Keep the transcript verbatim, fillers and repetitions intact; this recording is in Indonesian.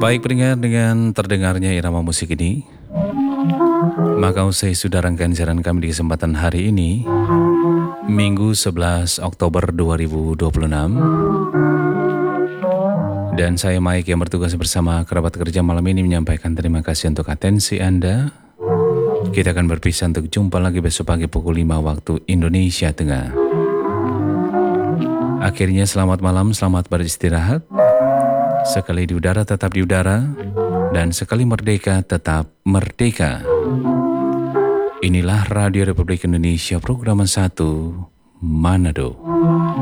Baik, pendengar, dengan terdengarnya irama musik ini, maka usai sudah rangkaian siaran kami di kesempatan hari ini, Minggu sebelas Oktober dua ribu dua puluh enam. Dan saya Mike yang bertugas bersama kerabat kerja malam ini menyampaikan terima kasih untuk atensi Anda. Kita akan berpisah untuk jumpa lagi besok pagi pukul lima waktu Indonesia Tengah. Akhirnya selamat malam, selamat beristirahat. Sekali di udara tetap di udara, dan sekali merdeka tetap merdeka. Inilah Radio Republik Indonesia, program satu Manado.